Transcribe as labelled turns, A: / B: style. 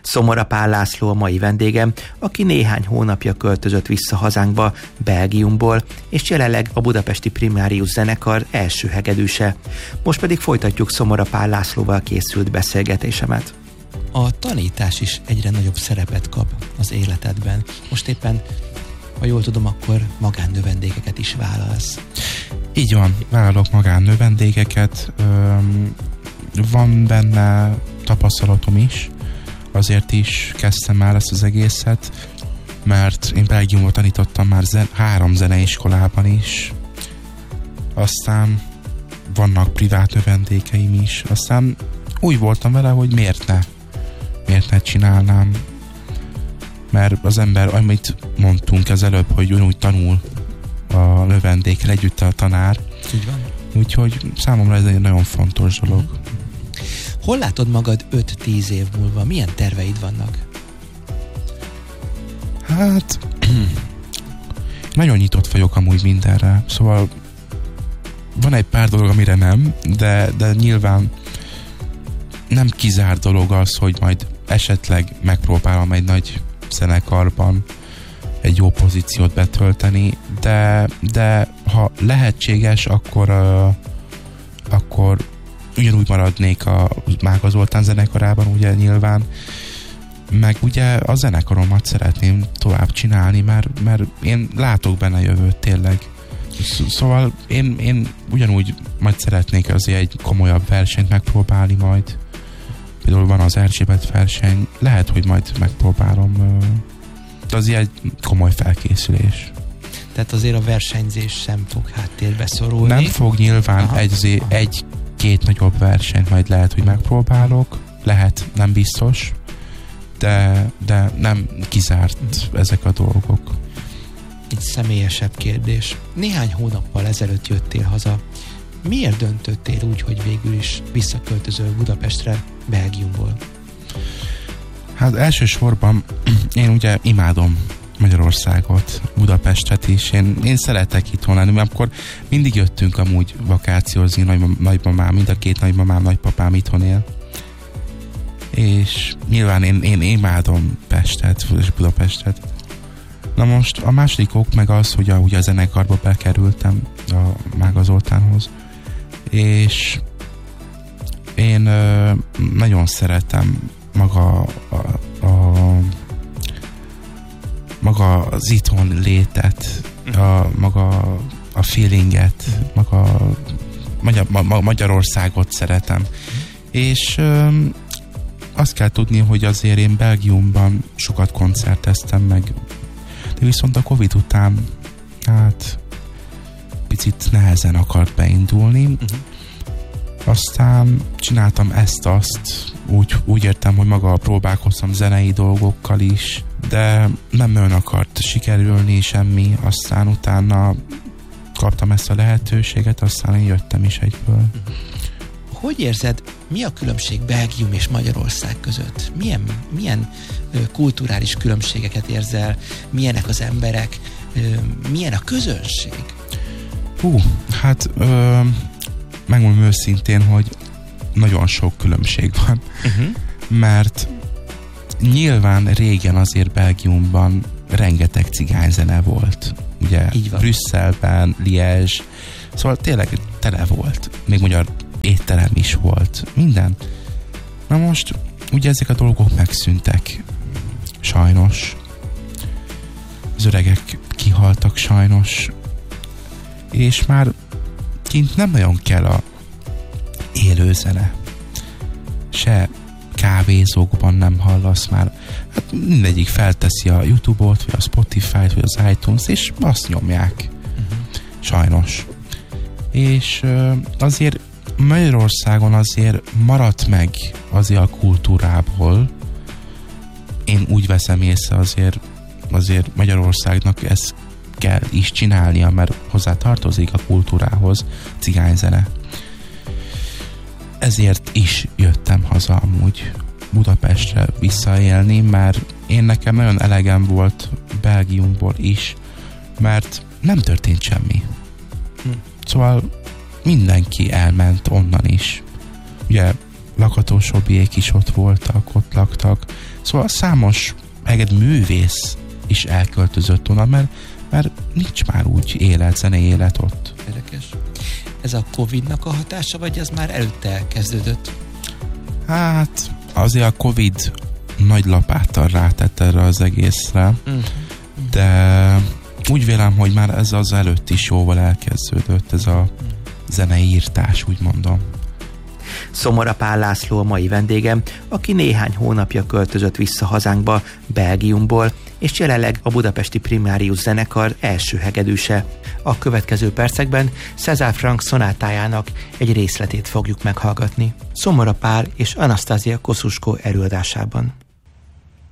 A: Szomora Pál László a mai vendégem, aki néhány hónapja költözött vissza hazánkba, Belgiumból, és jelenleg a budapesti Primárius zenekar első hegedűse. Most pedig folytatjuk Szomora Pál Lászlóval készült beszélgetésemet. A tanítás is egyre nagyobb szerepet kap az életedben. Most éppen, ha jól tudom, akkor magánnövendégeket is vállalsz.
B: Így van, vállalok magánnövendégeket. Van benne tapasztalatom is, azért is kezdtem el ezt az egészet, mert én Belgiumban tanítottam már 3 zeneiskolában is, aztán vannak privát növendékeim is, aztán úgy voltam vele, hogy miért ne csinálnám, mert az ember, amit mondtunk az előbb, hogy úgy tanul a növendékkel együtt a tanár.
A: Így van.
B: Úgyhogy számomra ez egy nagyon fontos dolog.
A: Hol látod magad 5-10 év múlva? Milyen terveid vannak?
B: Hát nagyon nyitott vagyok amúgy mindenre. Szóval van egy pár dolog, amire nem, de nyilván nem kizárt dolog az, hogy majd esetleg megpróbálom egy nagy zenekarban egy jó pozíciót betölteni, de ha lehetséges, akkor ugyanúgy maradnék a Mága Zoltán zenekarában, ugye nyilván, meg ugye a zenekaromat szeretném tovább csinálni, mert én látok benne jövőt tényleg. Szóval én ugyanúgy majd szeretnék azért egy komolyabb versenyt megpróbálni majd. Például van az Erzsébet verseny, lehet, hogy majd megpróbálom. De az egy komoly felkészülés.
A: Tehát azért a versenyzés sem fog háttérbe szorulni.
B: Nem fog nyilván egy-két nagyobb versenyt majd lehet, hogy megpróbálok. Lehet, nem biztos. De nem kizárt ezek a dolgok.
A: Egy személyesebb kérdés. Néhány hónappal ezelőtt jöttél haza. Miért döntöttél úgy, hogy végül is visszaköltözöl Budapestre, Belgiumból?
B: Hát elsősorban én ugye imádom Magyarországot, Budapestet is. Én szeretek itthon lenni, mert akkor mindig jöttünk amúgy vakációzni, nagymamám, mind a 2 nagymamám, nagypapám itthon él. És nyilván én imádom Pestet, Budapestet. Na most a második ok meg az, hogy ugye a zenekarba bekerültem a Mága Zoltánhoz, és én nagyon szeretem maga az itthon létet, a feelinget, Magyarországot szeretem. És azt kell tudni, hogy azért én Belgiumban sokat koncerteztem meg, de viszont a Covid után hát picit nehezen akart beindulni. Aztán csináltam ezt-azt, úgy értem, hogy maga próbálkoztam zenei dolgokkal is, de nem nagyon akart sikerülni semmi, aztán utána kaptam ezt a lehetőséget, aztán én jöttem is egyből.
A: Hogy érzed, mi a különbség Belgium és Magyarország között? Milyen kulturális különbségeket érzel? Milyenek az emberek? Milyen a közönség?
B: Hát megmondom őszintén, hogy nagyon sok különbség van. Mert nyilván régen azért Belgiumban rengeteg cigányzene volt. Ugye Brüsszelben, Liège, szóval tényleg tele volt. Még magyar étterem is volt. Minden. Na most ugye ezek a dolgok megszűntek. Sajnos. Az öregek kihaltak sajnos. És már kint nem nagyon kell a élő zene. Se kávézókban nem hallasz már. Hát mindegyik felteszi a YouTube-ot, vagy a Spotify-t, vagy az iTunes, és azt nyomják. Sajnos. És azért Magyarországon azért maradt meg azért a kultúrából. Én úgy veszem észre azért Magyarországnak ezt kell is csinálnia, mert hozzá tartozik a kultúrához cigányzene. Ezért is jöttem haza amúgy Budapestre visszaélni, mert nekem nagyon elegem volt Belgiumból is, mert nem történt semmi. Szóval mindenki elment onnan is. Ugye Lakatós Robiék is ott voltak, ott laktak. Szóval számos művész is elköltözött onnan, mert nincs már úgy zenei élet ott.
A: Érdekes. Ez a Covid-nak a hatása, vagy ez már előtte elkezdődött?
B: Hát azért a Covid nagy lapáttal rátett erre az egészre, de úgy vélem, hogy már ez az előtt is jóval elkezdődött, ez a zenei írtás, úgy mondom.
A: Szomora Pál László a mai vendégem, aki néhány hónapja költözött vissza hazánkba, Belgiumból, és jelenleg a Budapesti Primárius zenekar első hegedűse. A következő percekben César Franck szonátájának egy részletét fogjuk meghallgatni. Szomora Pál és Anastasia Kosciuszko előadásában.